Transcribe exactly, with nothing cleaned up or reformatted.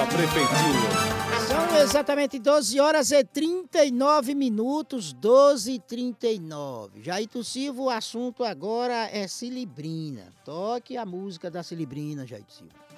da Prefeitura. São exatamente doze horas e trinta e nove minutos, doze e trinta e nove. Jaito Silva, o assunto agora é Cilibrina. Toque a música da Cilibrina, Jaito Silva.